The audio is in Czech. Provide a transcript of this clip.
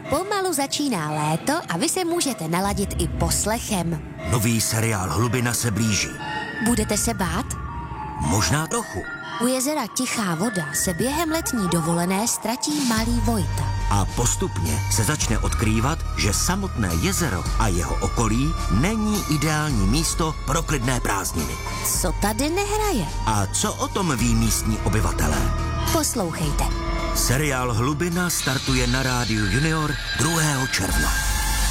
Pomalu začíná léto a vy se můžete naladit i poslechem. Nový seriál Hlubina se blíží. Budete se bát? Možná trochu. U jezera Tichá voda se během letní dovolené ztratí malý Vojta. A postupně se začne odkrývat, že samotné jezero a jeho okolí není ideální místo pro klidné prázdniny. Co tady nehraje? A co o tom ví místní obyvatelé? Poslouchejte. Seriál Hlubina startuje na rádiu Junior 2. června.